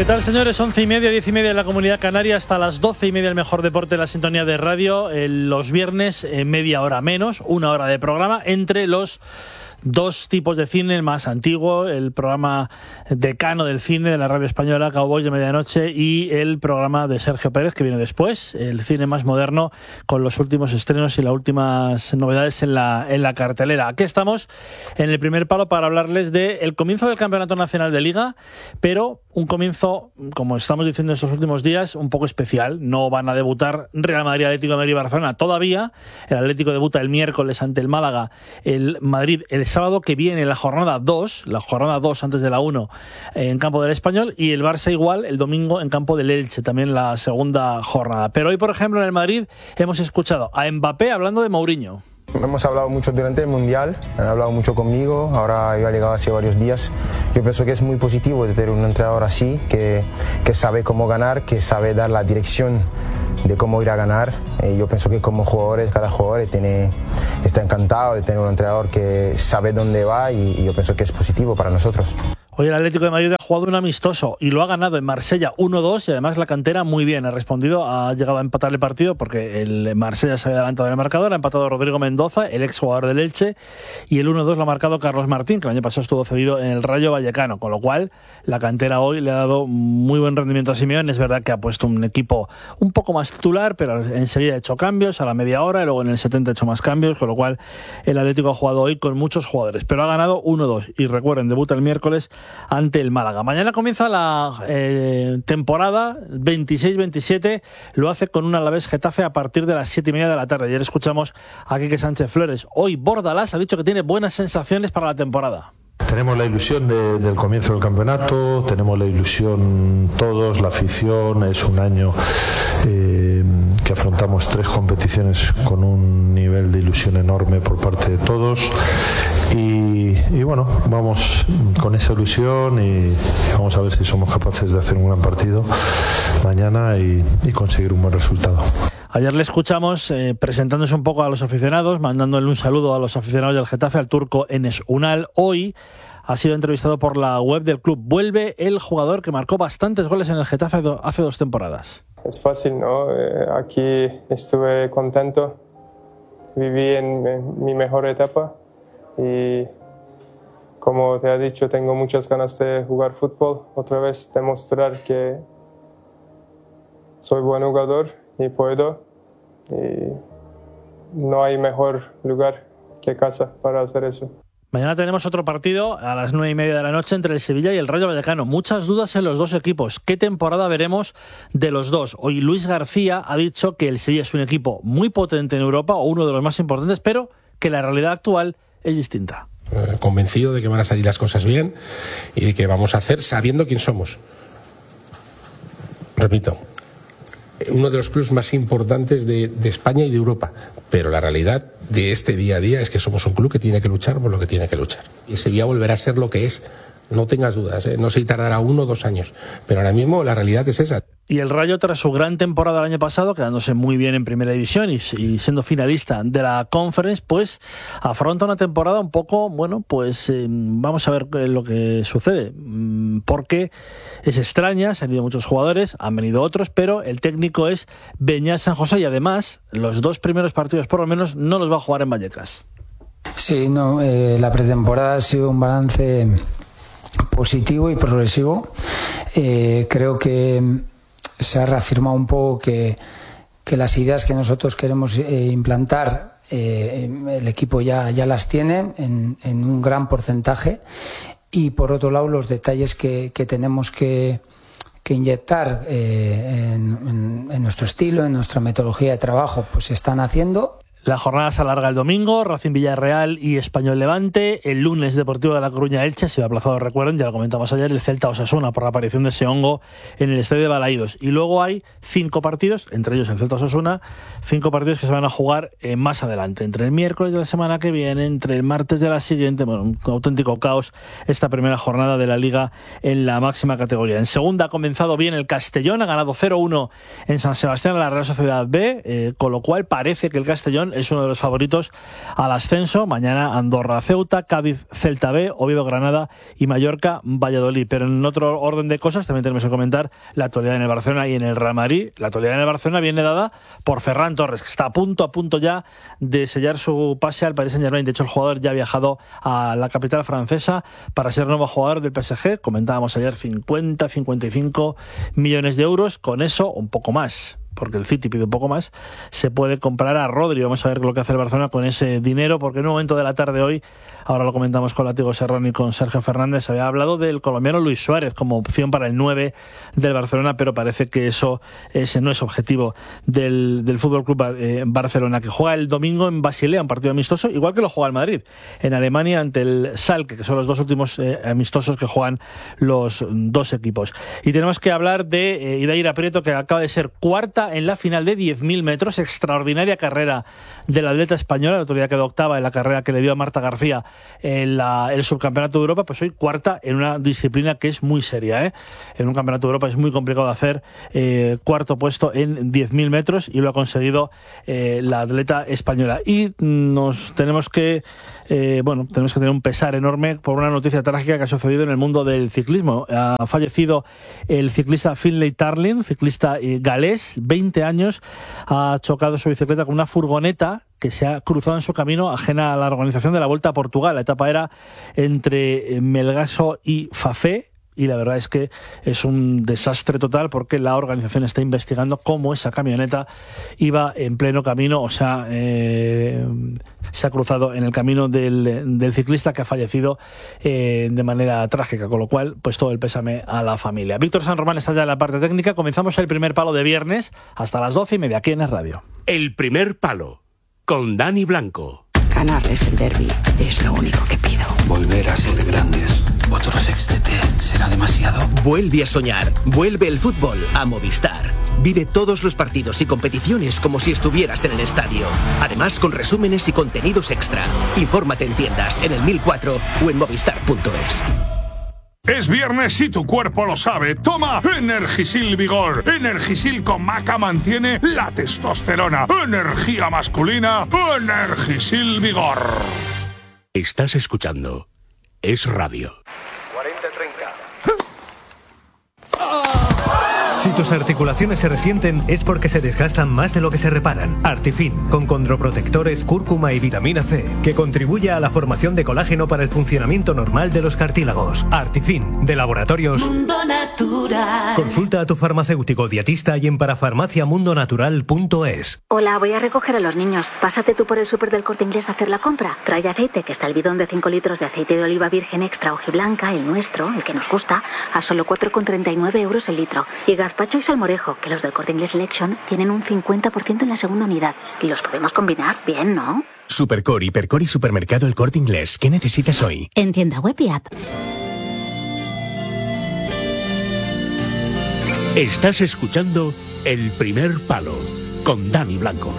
¿Qué tal, señores? 11:30, 10:30 en la Comunidad Canaria, hasta las 12:30 el mejor deporte en la sintonía de radio. Los viernes, media hora menos, una hora de programa entre los dos tipos de cine, el más antiguo, el programa decano del cine de la radio española, Cowboys de Medianoche, y el programa de Sergio Pérez, que viene después, el cine más moderno, con los últimos estrenos y las últimas novedades en la cartelera. Aquí estamos en el primer palo para hablarles del comienzo del Campeonato Nacional de Liga, pero un comienzo, como estamos diciendo estos últimos días, un poco especial. No van a debutar Real Madrid, Atlético de Madrid y Barcelona todavía. El Atlético debuta el miércoles ante el Málaga, el Madrid el sábado que viene, la jornada 2 antes de la 1 en campo del Español, y el Barça igual el domingo en campo del Elche, también la segunda jornada. Pero hoy, por ejemplo, en el Madrid hemos escuchado a Mbappé hablando de Mourinho. Hemos hablado mucho durante el Mundial, han hablado mucho conmigo, ahora yo he llegado hace varios días. Yo pienso que es muy positivo de tener un entrenador así, que sabe cómo ganar, que sabe dar la dirección de cómo ir a ganar. Yo pienso que como jugadores, cada jugador está encantado de tener un entrenador que sabe dónde va, y yo pienso que es positivo para nosotros. Hoy el Atlético de Madrid ha jugado un amistoso y lo ha ganado en Marsella 1-2, y además la cantera muy bien, ha llegado a empatar el partido porque el Marsella se había adelantado en el marcador, ha empatado Rodrigo Mendoza, el exjugador del Elche, y el 1-2 lo ha marcado Carlos Martín, que el año pasado estuvo cedido en el Rayo Vallecano, con lo cual la cantera hoy le ha dado muy buen rendimiento a Simeone. Es verdad que ha puesto un equipo un poco más titular, pero enseguida ha hecho cambios a la media hora y luego en el 70 ha hecho más cambios, con lo cual el Atlético ha jugado hoy con muchos jugadores, pero ha ganado 1-2, y recuerden, debuta el miércoles ante el Málaga. Mañana comienza la temporada 26-27, lo hace con un Alavés Getafe a partir de las 7:30 de la tarde. Ayer escuchamos a Quique Sánchez Flores. Hoy Bordalás ha dicho que tiene buenas sensaciones para la temporada. Tenemos la ilusión del comienzo del campeonato, tenemos la ilusión todos, la afición. Es un año que afrontamos 3 competiciones con un nivel de ilusión enorme por parte de todos, y bueno, vamos con esa ilusión y vamos a ver si somos capaces de hacer un gran partido mañana y conseguir un buen resultado. Ayer le escuchamos presentándose un poco a los aficionados, mandándole un saludo a los aficionados del Getafe, al turco Enes Unal. Hoy ha sido entrevistado por la web del club. Vuelve el jugador que marcó bastantes goles en el Getafe hace 2 temporadas. Es fácil, ¿no? Aquí estuve contento, viví en mi mejor etapa, y como te he dicho, tengo muchas ganas de jugar fútbol, otra vez demostrar que soy buen jugador y puedo, y no hay mejor lugar que casa para hacer eso. Mañana tenemos otro partido a las 9:30 de la noche entre el Sevilla y el Rayo Vallecano. Muchas dudas en los dos equipos. ¿Qué temporada veremos de los dos? Hoy Luis García ha dicho que el Sevilla es un equipo muy potente en Europa, o uno de los más importantes, pero que la realidad actual es distinta. Convencido de que van a salir las cosas bien y de que vamos a hacer sabiendo quién somos. Repito, uno de los clubes más importantes de España y de Europa, pero la realidad de este día a día es que somos un club que tiene que luchar por lo que tiene que luchar. Y Sevilla volverá a ser lo que es, no tengas dudas, no sé si tardará 1 o 2 años, pero ahora mismo la realidad es esa. Y el Rayo, tras su gran temporada el año pasado, quedándose muy bien en primera división y siendo finalista de la Conference, pues afronta una temporada un poco, bueno, pues vamos a ver lo que sucede, porque es extraña, se han ido muchos jugadores, han venido otros, pero el técnico es Beñat San José, y además los 2 primeros partidos por lo menos no los va a jugar en Vallecas. Sí, no, la pretemporada ha sido un balance positivo y progresivo. Creo que se ha reafirmado un poco que las ideas que nosotros queremos implantar, el equipo ya las tiene en un gran porcentaje, y por otro lado los detalles que tenemos que inyectar en nuestro estilo, en nuestra metodología de trabajo, pues se están haciendo. La jornada se alarga el domingo, Racing Villarreal y Español Levante. El lunes Deportivo de La Coruña Elche, ha sido aplazado, recuerden, ya lo comentamos ayer, el Celta Osasuna por la aparición de ese hongo en el estadio de Balaídos. Y luego hay 5 partidos, entre ellos el Celta Osasuna, 5 partidos que se van a jugar más adelante, entre el miércoles de la semana que viene, entre el martes de la siguiente. Bueno, un auténtico caos esta primera jornada de la Liga en la máxima categoría. En segunda ha comenzado bien el Castellón, ha ganado 0-1 en San Sebastián a la Real Sociedad B, con lo cual parece que el Castellón Federación es uno de los favoritos al ascenso. Mañana Andorra-Ceuta, Cádiz-Celta B, Oviedo-Granada y Mallorca-Valladolid. Pero en otro orden de cosas también tenemos que comentar la actualidad en el Barcelona y en el Real Madrid. La actualidad en el Barcelona viene dada por Ferran Torres, que está a punto ya de sellar su pase al Paris Saint-Germain. De hecho, el jugador ya ha viajado a la capital francesa para ser nuevo jugador del PSG. Comentábamos ayer 50-55 millones de euros. Con eso, un poco más, porque el City pide un poco más, se puede comprar a Rodri. Vamos a ver lo que hace el Barcelona con ese dinero, porque en un momento de la tarde hoy, ahora lo comentamos con Látigo Serrón y con Sergio Fernández, se había hablado del colombiano Luis Suárez como opción para el 9 del Barcelona, pero parece que ese no es objetivo del Fútbol Club Barcelona, que juega el domingo en Basilea, un partido amistoso, igual que lo juega el Madrid en Alemania ante el Schalke, que son los dos últimos amistosos que juegan los dos equipos. Y tenemos que hablar de Idaira Prieto, que acaba de ser cuarta en la final de 10.000 metros, extraordinaria carrera del atleta española. La autoridad quedó octava en la carrera que le dio a Marta García en el subcampeonato de Europa, pues hoy cuarta en una disciplina que es muy seria, En un campeonato de Europa es muy complicado hacer cuarto puesto en 10.000 metros y lo ha conseguido la atleta española. Y tenemos que tener un pesar enorme por una noticia trágica que ha sucedido en el mundo del ciclismo. Ha fallecido el ciclista Finlay Tarling, ciclista galés, 20 años, ha chocado su bicicleta con una furgoneta que se ha cruzado en su camino ajena a la organización de la Vuelta a Portugal. La etapa era entre Melgaço y Fafé, y la verdad es que es un desastre total, porque la organización está investigando cómo esa camioneta iba en pleno camino, se ha cruzado en el camino del ciclista, que ha fallecido de manera trágica, con lo cual pues todo el pésame a la familia. Víctor San Román está ya en la parte técnica. Comenzamos el primer palo de viernes hasta las 12:30 aquí en Es Radio. El primer palo con Dani Blanco. Ganarles el derbi es lo único que pido. Volver a ser grandes. Otro sextete será demasiado. Vuelve a soñar. Vuelve el fútbol a Movistar. Vive todos los partidos y competiciones como si estuvieras en el estadio. Además, con resúmenes y contenidos extra. Infórmate en tiendas, en el 1004 o en movistar.es. Es viernes y tu cuerpo lo sabe. Toma Energisil Vigor. Energisil con maca mantiene la testosterona. Energía masculina. Energisil Vigor. Estás escuchando Es Radio. 40-30. Si tus articulaciones se resienten es porque se desgastan más de lo que se reparan. Artifin, con condroprotectores, cúrcuma y vitamina C, que contribuye a la formación de colágeno para el funcionamiento normal de los cartílagos. Artifin, de Laboratorios Mundo Natural. Consulta a tu farmacéutico dietista y en parafarmaciamundonatural.es. Hola, voy a recoger a los niños. Pásate tú por el súper del Corte Inglés a hacer la compra. Trae aceite, que está el bidón de 5 litros de aceite de oliva virgen extra hojiblanca, el nuestro, el que nos gusta, a solo 4,39 euros el litro. Y gazpacho y salmorejo, que los del Corte Inglés Selection tienen un 50% en la segunda unidad. Y los podemos combinar bien, ¿no? Supercor, Hipercor y Supermercado El Corte Inglés. ¿Qué necesitas hoy? En tienda web y app. Estás escuchando El primer palo con Dani Blanco.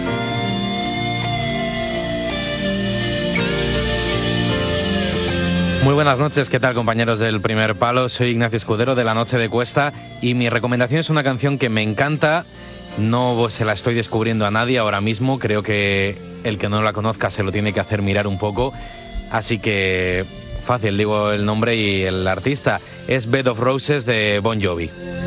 Muy buenas noches, ¿qué tal, compañeros del primer palo? Soy Ignacio Escudero de La Noche de Cuesta y mi recomendación es una canción que me encanta. No se la estoy descubriendo a nadie ahora mismo, creo que el que no la conozca se lo tiene que hacer mirar un poco, así que fácil, digo el nombre y el artista. Es Bed of Roses de Bon Jovi.